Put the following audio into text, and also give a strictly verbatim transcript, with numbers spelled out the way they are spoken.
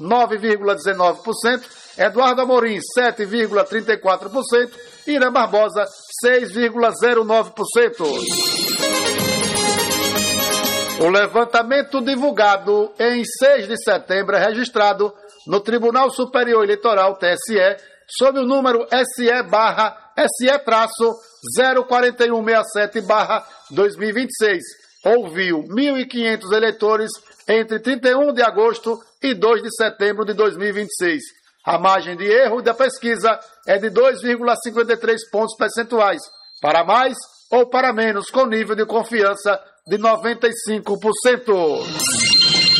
nove vírgula dezenove por cento, Eduardo Amorim, sete vírgula trinta e quatro por cento, Irã Barbosa, seis vírgula zero nove por cento. O levantamento divulgado em seis de setembro é registrado no Tribunal Superior Eleitoral, T S E, sob o número S E barra S E traço zero quatro um seis sete barra dois mil e vinte e seis. Ouviu mil e quinhentos eleitores entre trinta e um de agosto e dois de setembro de dois mil e vinte e seis. A margem de erro da pesquisa é de dois vírgula cinquenta e três pontos percentuais, para mais ou para menos, com nível de confiança de noventa e cinco por cento.